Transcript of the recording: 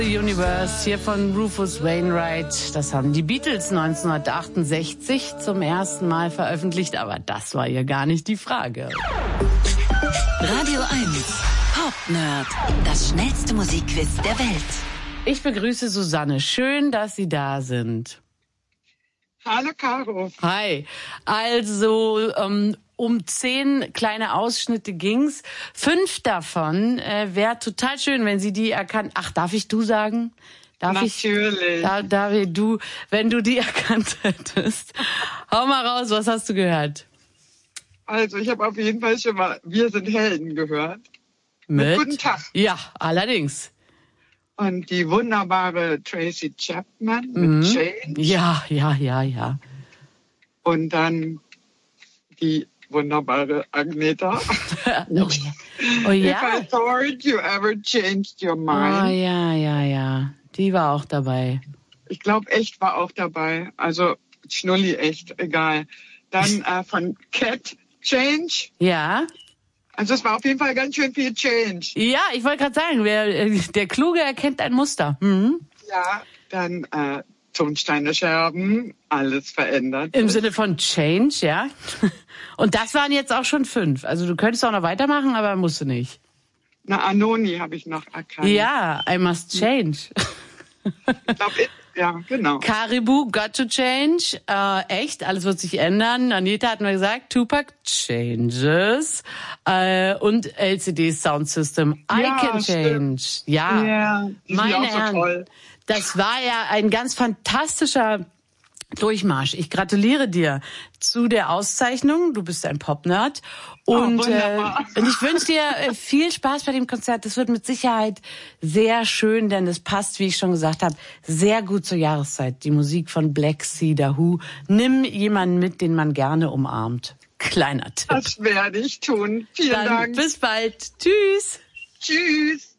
The Universe hier von Rufus Wainwright. Das haben die Beatles 1968 zum ersten Mal veröffentlicht, aber das war ja gar nicht die Frage. Radio 1, Pop Nerd, das schnellste Musikquiz der Welt. Ich begrüße Susanne. Schön, dass Sie da sind. Hallo Caro. Hi. Also um 10 kleine Ausschnitte ging's. 5 davon wäre total schön, wenn Sie die erkannt. Ach, darf ich du sagen? Natürlich. Wenn du die erkannt hättest. Hau mal raus, was hast du gehört? Also ich habe auf jeden Fall schon mal Wir sind Helden gehört. Mit Guten Tag. Ja, allerdings. Und die wunderbare Tracy Chapman mit Change. Ja. Und dann die wunderbare Agneta. Oh ja. If I thought you ever changed your mind. Oh ja. Die war auch dabei. Ich glaube, echt war auch dabei. Also Schnulli, echt, egal. Dann von Cat Change. Ja. Also es war auf jeden Fall ganz schön viel Change. Ja, ich wollte gerade sagen, der Kluge erkennt ein Muster. Mhm. Ja, dann Tonsteine Scherben, alles verändert. Im Sinne von Change, ja. Und das waren jetzt auch schon 5. Also du könntest auch noch weitermachen, aber musst du nicht. Na, Anoni habe ich noch erkannt. Ja, I must change. Ich glaube, ja, genau. Caribou, got to change. Echt, alles wird sich ändern. Anita hatten wir gesagt, Tupac changes. Und LCD Sound System, I can change. Stimmt. Ja, ja, meine auch so Herren. toll. Das war ja ein ganz fantastischer Durchmarsch. Ich gratuliere dir zu der Auszeichnung. Du bist ein Pop-Nerd. Und ich wünsche dir viel Spaß bei dem Konzert. Das wird mit Sicherheit sehr schön, denn es passt, wie ich schon gesagt habe, sehr gut zur Jahreszeit. Die Musik von Black Sea, The Who. Nimm jemanden mit, den man gerne umarmt. Kleiner Tipp. Das werde ich tun. Vielen Dank. Bis bald. Tschüss. Tschüss.